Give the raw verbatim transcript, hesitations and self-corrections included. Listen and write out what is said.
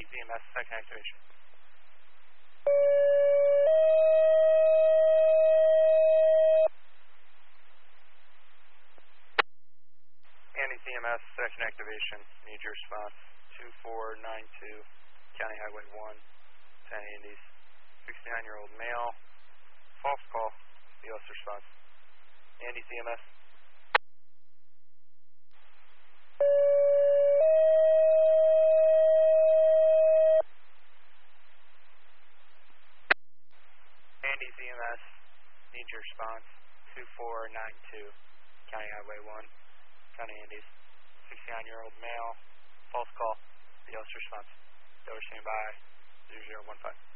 Andy C M S, second activation. Andy C M S, second activation. Need your response. two four nine two, County Highway one, San Andes. sixty-nine-year-old male. False call. B L S response. Andy C M S. Andy C M S. Need your response. two four nine two, County Highway one, County Andes. sixty-nine-year-old male. False call. B L S response. Dover standby. zero zero one five.